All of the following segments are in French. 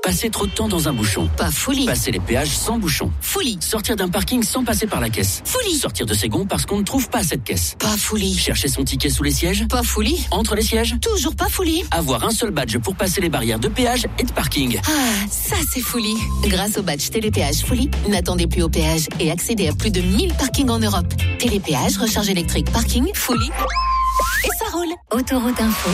Passer trop de temps dans un bouchon. Pas folie. Passer les péages sans bouchon. Folie. Sortir d'un parking sans passer par la caisse. Folie. Sortir de ses gonds parce qu'on ne trouve pas cette caisse. Pas folie. Chercher son ticket sous les sièges. Pas folie. Entre les sièges. Toujours pas folie. Avoir un seul badge pour passer les barrières de péage et de parking. Ah, ça c'est folie. Grâce au badge Télépéage Folie, n'attendez plus au péage et accédez à plus de 1000 parkings en Europe. Télépéage, recharge électrique, parking, folie. Et ça roule. Autoroute Info.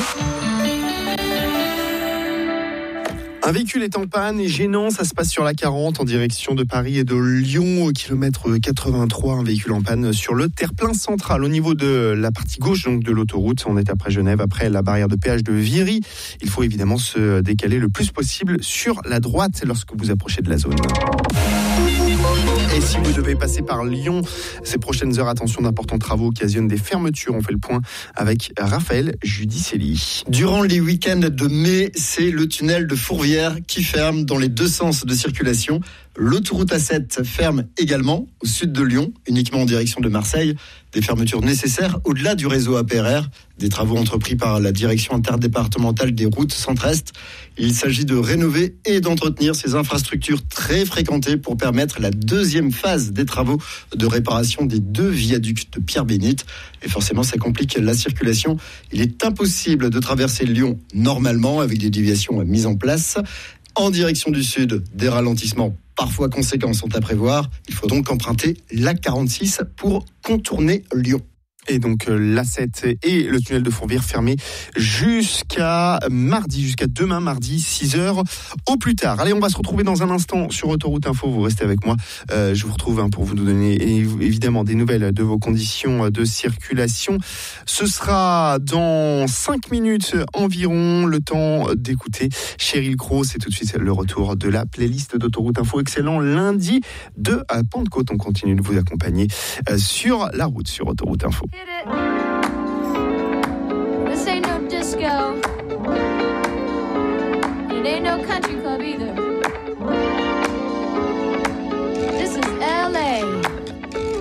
Un véhicule est en panne et gênant, ça se passe sur la 40 en direction de Paris et de Lyon, au kilomètre 83. Un véhicule en panne sur le terre-plein central, au niveau de la partie gauche donc de l'autoroute. On est après Genève, après la barrière de péage de Viry. Il faut évidemment se décaler le plus possible sur la droite lorsque vous approchez de la zone. Et si vous devez passer par Lyon, ces prochaines heures, attention, d'importants travaux occasionnent des fermetures. On fait le point avec Raphaël Judicelli. Durant les week-ends de mai, c'est le tunnel de Fourvière qui ferme dans les deux sens de circulation. L'autoroute A7 ferme également au sud de Lyon, uniquement en direction de Marseille. Des fermetures nécessaires au-delà du réseau APRR, des travaux entrepris par la direction interdépartementale des routes centre-est. Il s'agit de rénover et d'entretenir ces infrastructures très fréquentées pour permettre la deuxième phase des travaux de réparation des deux viaducs de Pierre-Bénite. Et forcément, ça complique la circulation. Il est impossible de traverser Lyon normalement avec des déviations mises en place. En direction du sud, des ralentissements parfois conséquents sont à prévoir. Il faut donc emprunter l'A46 pour contourner Lyon. Et donc l'A7 et le tunnel de Fourvière fermés jusqu'à demain mardi 6h au plus tard. Allez, on va se retrouver dans un instant sur Autoroute Info. Vous restez avec moi. Je vous retrouve pour vous donner évidemment des nouvelles de vos conditions de circulation. Ce sera dans 5 minutes environ, le temps d'écouter Sheryl Crow. C'est tout de suite le retour de la playlist d'Autoroute Info. Excellent lundi de Pentecôte. On continue de vous accompagner sur la route sur Autoroute Info. Hit it. This ain't no disco. It ain't no country club either.